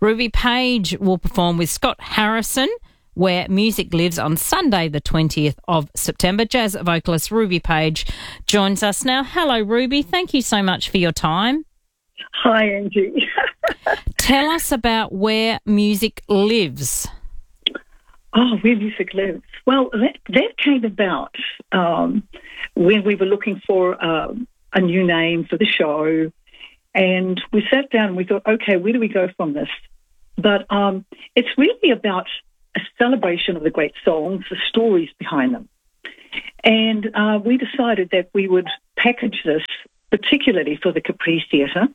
Ruby Page will perform with Scott Harrison, Where Music Lives, on Sunday the 20th of September. Jazz vocalist Ruby Page joins us now. Hello, Ruby. Thank you so much for your time. Hi, Angie. Tell us about Where Music Lives. Oh, Where Music Lives. Well, that came about when we were looking for a new name for the show, and we sat down and we thought, okay, where do we go from this? But it's really about a celebration of the great songs, the stories behind them. And we decided that we would package this particularly for the Capri Theatre.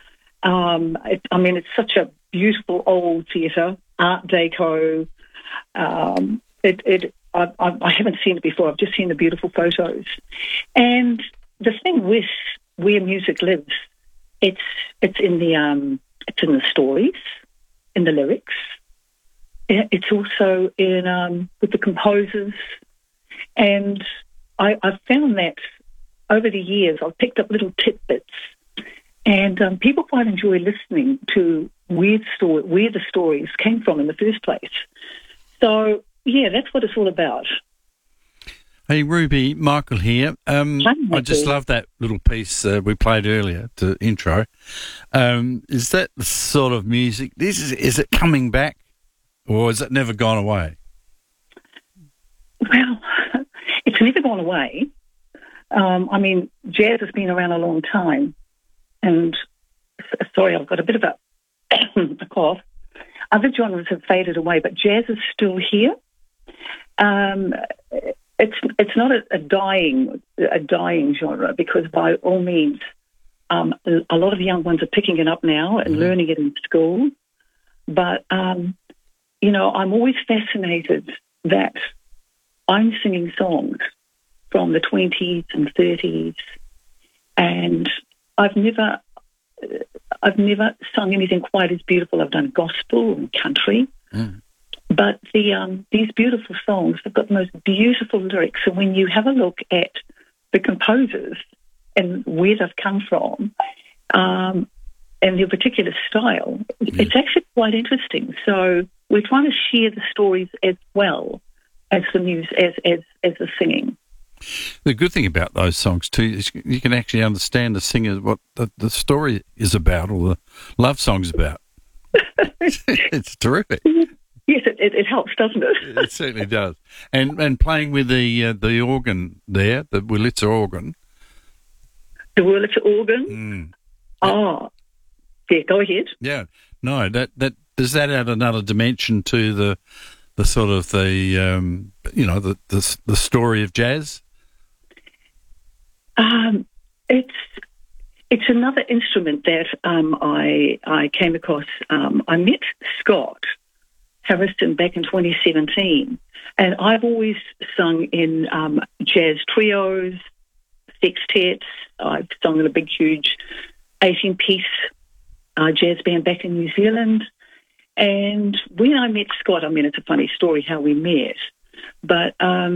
It's such a beautiful old theatre, Art Deco. I haven't seen it before. I've just seen the beautiful photos. And the thing with Where Music Lives, it's in the stories, in the lyrics. It's also in with the composers. And I've found that over the years I've picked up little tidbits, and people quite enjoy listening to where the stories came from in the first place. So, yeah, that's what it's all about. Hey, Ruby, Michael here. I just love that little piece we played earlier, the intro. Is that the sort of music? Is it coming back, or has it never gone away? Well, it's never gone away. Jazz has been around a long time. And, sorry, I've got a bit of a cough. Other genres have faded away, but jazz is still here. It's not a dying genre, because by all means, a lot of young ones are picking it up now and learning it in school. But I'm always fascinated that I'm singing songs from the 20s and 30s, and I've never sung anything quite as beautiful. I've done gospel and country. But these beautiful songs have got the most beautiful lyrics. And when you have a look at the composers and where they've come from, and their particular style, it's actually quite interesting. So we're trying to share the stories as well as the music, as the singing. The good thing about those songs too is you can actually understand the singer, what the story is about, or the love song's about. It's terrific. Yes, it helps, doesn't it? It certainly does. And playing with the organ there, the Wurlitzer organ. The Wurlitzer organ? Oh, yeah, go ahead. Yeah. No, that does that add another dimension to the sort of the story of jazz? It's another instrument that I came across. I met Scott Harrison back in 2017, and I've always sung in jazz trios, sextets. I've sung in a big, huge 18-piece jazz band back in New Zealand. And when I met Scott, it's a funny story how we met, but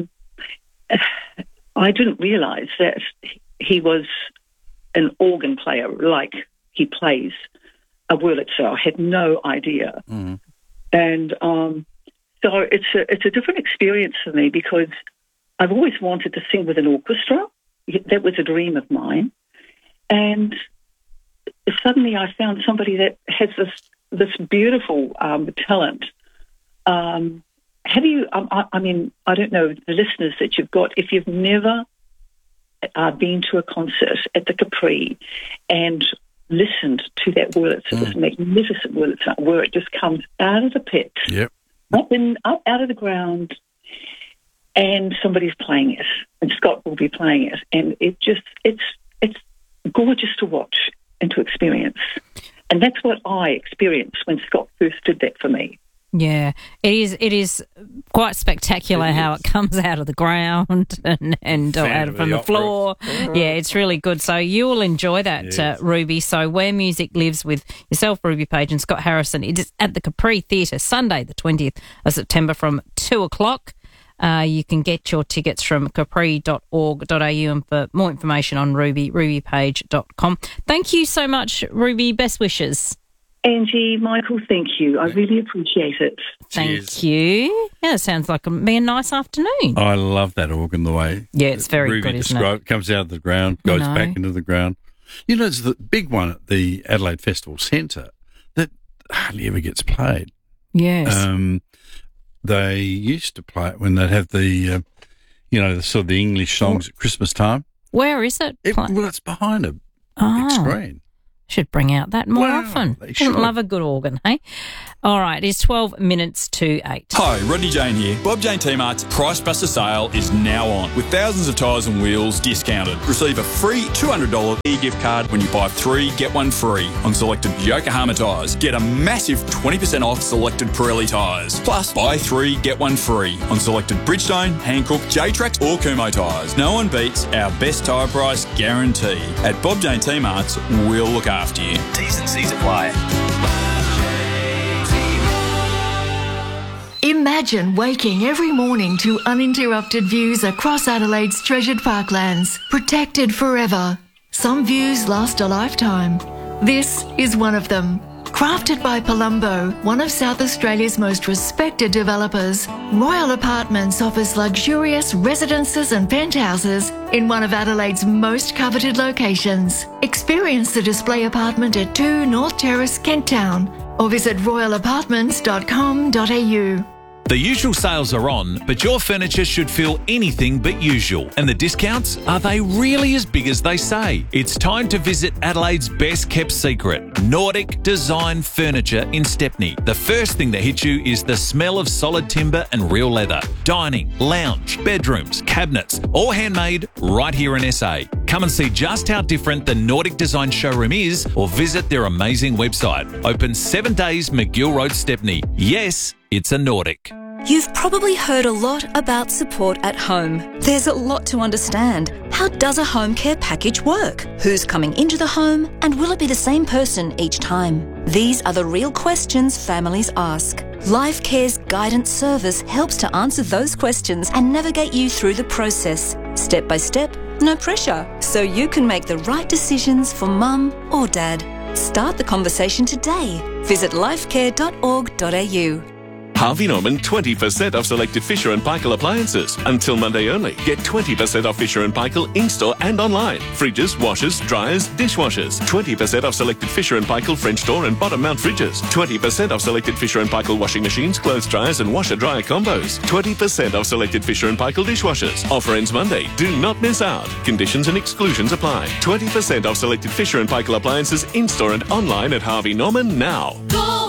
I didn't realise that he was an organ player like he plays a Wurlitzer. I had no idea. And so it's a different experience for me, because I've always wanted to sing with an orchestra. That was a dream of mine. And suddenly I found somebody that has this beautiful talent. Have you, I don't know, the listeners that you've got, if you've never been to a concert at the Capri and listened to that Wurlitzer, this magnificent Wurlitzer, where it just comes out of the pit, up out of the ground, and somebody's playing it, and Scott will be playing it, and it's gorgeous to watch and to experience. And that's what I experienced when Scott first did that for me. Yeah, it is quite spectacular how it comes out of the ground and out from the floor. Yeah, it's really good. So you will enjoy that, Ruby. So Where Music Lives with yourself, Ruby Page, and Scott Harrison. It is at the Capri Theatre, Sunday the 20th of September from 2:00. You can get your tickets from capri.org.au, and for more information on Ruby, rubypage.com. Thank you so much, Ruby. Best wishes. Angie, Michael, thank you. I really appreciate it. Thank you. Yeah, it sounds like a nice afternoon. I love that organ, the way. Yeah, it's very Ruby good, isn't it? It comes out of the ground, goes back into the ground. You know, it's the big one at the Adelaide Festival Centre that hardly ever gets played. Yes. They used to play it when they'd have the, the sort of the English songs at Christmas time. Where is it? Well, it's behind a big screen. Should bring out that more often. Doesn't love a good organ, hey? All right, it's 12 minutes to 8. Hi, Rodney Jane here. Bob Jane T-Mart's Price Buster sale is now on, with thousands of tyres and wheels discounted. Receive a free $200 e-gift card when you buy 3, get 1 free on selected Yokohama tyres. Get a massive 20% off selected Pirelli tyres. Plus, buy 3, get 1 free on selected Bridgestone, Hankook, J-Trax or Kumho tyres. No one beats our best tyre price guarantee. At Bob Jane T-Mart's, we'll look after you. T's and C's apply. Imagine waking every morning to uninterrupted views across Adelaide's treasured parklands, protected forever. Some views last a lifetime. This is one of them. Crafted by Palumbo, one of South Australia's most respected developers, Royal Apartments offers luxurious residences and penthouses in one of Adelaide's most coveted locations. Experience the display apartment at 2 North Terrace, Kent Town, or visit royalapartments.com.au. The usual sales are on, but your furniture should feel anything but usual. And the discounts, are they really as big as they say? It's time to visit Adelaide's best kept secret, Nordic Design Furniture in Stepney. The first thing that hits you is the smell of solid timber and real leather. Dining, lounge, bedrooms, cabinets, all handmade right here in SA. Come and see just how different the Nordic Design showroom is, or visit their amazing website. Open 7 days, McGill Road, Stepney. Yes, it's a Nordic. You've probably heard a lot about support at home. There's a lot to understand. How does a home care package work? Who's coming into the home? And will it be the same person each time? These are the real questions families ask. Life Care's guidance service helps to answer those questions and navigate you through the process, step by step, no pressure, so you can make the right decisions for mum or dad. Start the conversation today. Visit lifecare.org.au. Harvey Norman 20% off selected Fisher & Paykel appliances. Until Monday only. Get 20% off Fisher & Paykel in-store and online. Fridges, washers, dryers, dishwashers. 20% off selected Fisher & Paykel French door and bottom mount fridges. 20% off selected Fisher & Paykel washing machines, clothes dryers and washer-dryer combos. 20% off selected Fisher & Paykel dishwashers. Offer ends Monday. Do not miss out. Conditions and exclusions apply. 20% off selected Fisher & Paykel appliances in-store and online at Harvey Norman now.